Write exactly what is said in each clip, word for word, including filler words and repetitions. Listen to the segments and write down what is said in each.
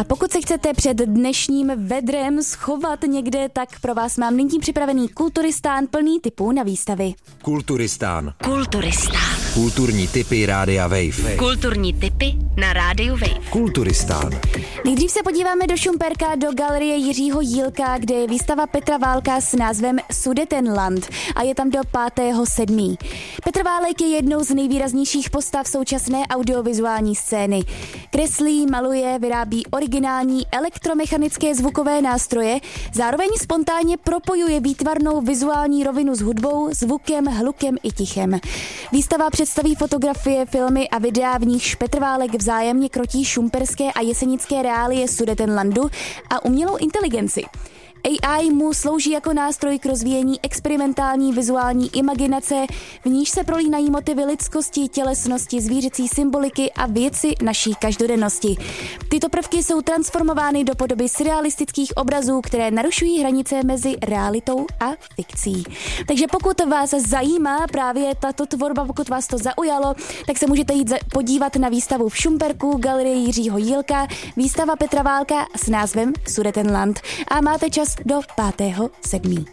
A pokud se chcete před dnešním vedrem schovat někde, tak pro vás mám nyní připravený Kulturistán plný tipů na výstavy. Kulturistán. Kulturistán. Kulturní tipy Rádia Wave. Kulturní tipy na Rádiu Wave. Kulturistán. Nejdřív se podíváme do Šumperka, do galerie Jiřího Jílka, kde je výstava Petra Válka s názvem Sudetenland a je tam do pátého sedmého Petr Válek je jednou z nejvýraznějších postav současné audiovizuální scény. Kreslí, maluje, vyrábí originální elektromechanické zvukové nástroje, zároveň spontánně propojuje výtvarnou vizuální rovinu s hudbou, zvukem, hlukem i tichem. Výstava představí fotografie, filmy a videa, v nichž Petr Válek vzájemně krotí šumperské a jesenické reálie Sudetenlandu a umělou inteligenci. A I mu slouží jako nástroj k rozvíjení experimentální vizuální imaginace, v níž se prolínají motivy lidskosti, tělesnosti, zvířecí symboliky a věci naší každodennosti. Tyto prvky jsou transformovány do podoby surrealistických obrazů, které narušují hranice mezi realitou a fikcí. Takže pokud vás zajímá právě tato tvorba, pokud vás to zaujalo, tak se můžete jít podívat na výstavu v Šumperku, galerie Jiřího Jílka, výstava Petra Válka s názvem Sudetenland. A máte čas do pátého sedmého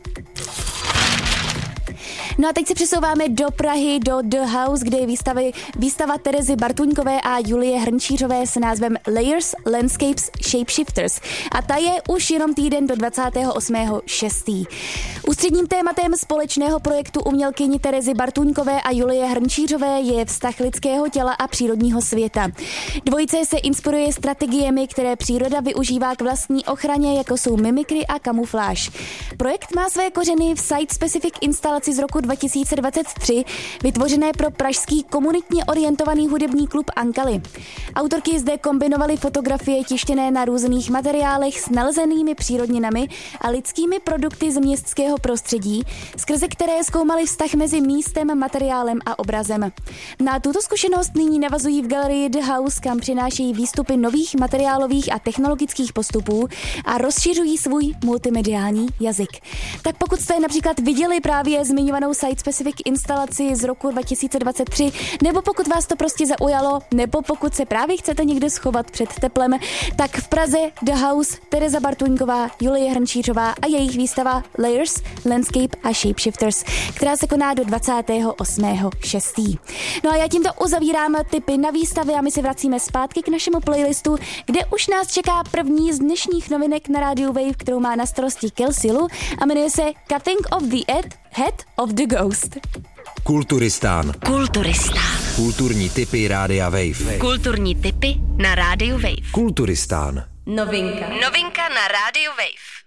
No a teď se přesouváme do Prahy, do The House, kde je výstavy, výstava Terezy Bartuňkové a Julie Hrnčířové s názvem Layers, Landscapes, Shapeshifters. A ta je už jenom týden do dvacátého osmého šestého Ústředním tématem společného projektu umělkyni Terezy Bartuňkové a Julie Hrnčířové je vztah lidského těla a přírodního světa. Dvojice se inspiruje strategiemi, které příroda využívá k vlastní ochraně, jako jsou mimikry a kamufláž. Projekt má své kořeny v site-specific instalaci z roku dva tisíce dvacet tři, vytvořené pro pražský komunitně orientovaný hudební klub Ankaly. Autorky zde kombinovaly fotografie tištěné na různých materiálech s nalezenými přírodninami a lidskými produkty z městského prostředí, skrze které zkoumaly vztah mezi místem, materiálem a obrazem. Na tuto zkušenost nyní navazují v galerii The House, kam přinášejí výstupy nových materiálových a technologických postupů a rozšiřují svůj multimediální jazyk. Tak pokud jste například viděli právě zmiňovanou site-specific instalaci z roku dva tisíce dvacet tři, nebo pokud vás to prostě zaujalo, nebo pokud se právě chcete někde schovat před teplem, tak v Praze The House, Tereza Bartuňková, Julie Hrnčířová a jejich výstava Layers, Landscape a Shapeshifters, která se koná do dvacátého osmého šestého No a já tímto uzavírám tipy na výstavy a my se vracíme zpátky k našemu playlistu, kde už nás čeká první z dnešních novinek na rádiu Wave, kterou má na starosti Kelsey Lu a jmenuje se Cutting of the Head of the Ghost. Kulturistán. Kulturistán. Kulturní tipy Rádia Wave. Kulturní tipy na Rádiu Wave. Kulturistán. Novinka. Novinka na Rádiu Wave.